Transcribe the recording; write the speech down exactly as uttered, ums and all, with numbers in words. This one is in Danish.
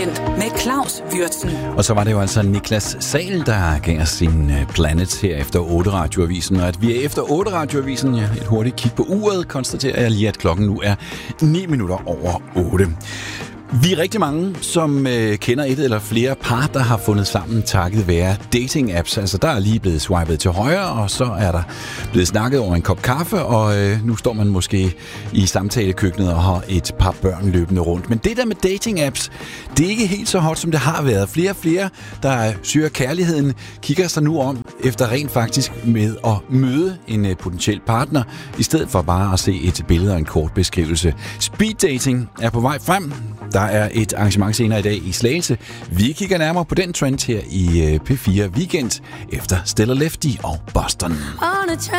Weekend med Claus Würtzen. Og så var det jo altså Niklas Sahl, der gav os sin Planet her efter otte radioavisen. Og at vi er efter otte radioavisen, ja, et hurtigt kig på uret, konstaterer jeg lige, at klokken nu er ni minutter over otte. Vi er rigtig mange, som øh, kender et eller flere par, der har fundet sammen takket være dating-apps. Altså, der er lige blevet swipet til højre, og så er der blevet snakket over en kop kaffe, og øh, nu står man måske i samtalekøkkenet og har et par børn løbende rundt. Men det der med dating-apps, det er ikke helt så hot, som det har været. Flere og flere, der søger kærligheden, kigger sig nu om efter rent faktisk med at møde en øh, potentiel partner, i stedet for bare at se et billede og en kort beskrivelse. Speed dating er på vej frem. Der er et arrangement senere i dag i Slagelse. Vi kigger nærmere på den trend her i P fire Weekend efter Stella Lefty og Boston.